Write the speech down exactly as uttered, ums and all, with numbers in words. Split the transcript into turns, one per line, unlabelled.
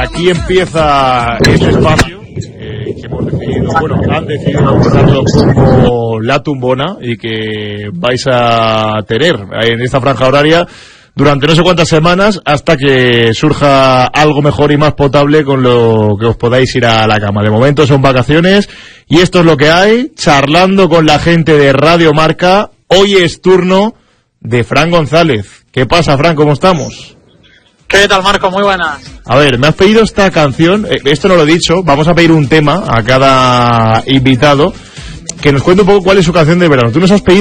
aquí empieza este espacio eh, que hemos decidido, bueno, han decidido nombrarlo como La Tumbona y que vais a tener en esta franja horaria durante no sé cuántas semanas hasta que surja algo mejor y más potable con lo que os podáis ir a la cama. De momento son vacaciones y esto es lo que hay, charlando con la gente de Radio Marca. Hoy es turno de Fran González. ¿Qué pasa, Fran? ¿Cómo estamos?
¿Qué tal, Marco? Muy buenas.
A ver, me has pedido esta canción, esto no lo he dicho, vamos a pedir un tema a cada invitado que nos cuente un poco cuál es su canción de verano. Tú nos has pedido